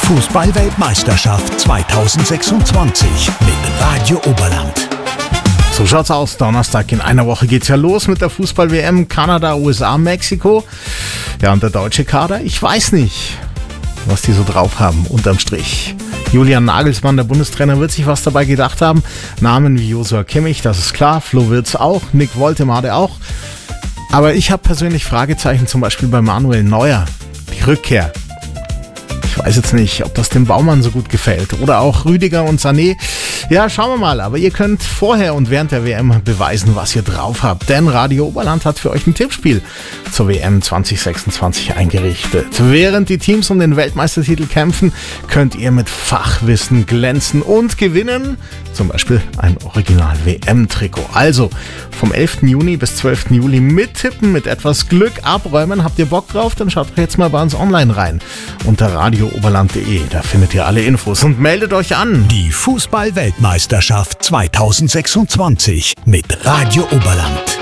Fußball-Weltmeisterschaft 2026 mit Radio Oberland. So schaut's aus. Donnerstag in einer Woche geht's ja los mit der Fußball-WM. Kanada, USA, Mexiko. Ja, und der deutsche Kader, ich weiß nicht, was die so drauf haben, unterm Strich. Julian Nagelsmann, der Bundestrainer, wird sich was dabei gedacht haben. Namen wie Joshua Kimmich, das ist klar. Flo Wirtz auch. Nick Woltemade auch. Aber ich habe persönlich Fragezeichen, zum Beispiel bei Manuel Neuer. Die Rückkehr. Ich weiß jetzt nicht, ob das dem Baumann so gut gefällt. Oder auch Rüdiger und Sané. Ja, schauen wir mal. Aber ihr könnt vorher und während der WM beweisen, was ihr drauf habt. Denn Radio Oberland hat für euch ein Tippspiel zur WM 2026 eingerichtet. Während die Teams um den Weltmeistertitel kämpfen, könnt ihr mit Fachwissen glänzen und gewinnen. Zum Beispiel ein Original-WM-Trikot. Also vom 11. Juni bis 12. Juli mittippen, mit etwas Glück abräumen. Habt ihr Bock drauf? Dann schaut doch jetzt mal bei uns online rein. Unter radiooberland.de. Da findet ihr alle Infos und meldet euch an. Die Fußball-Weltmeisterschaft 2026 mit Radio Oberland.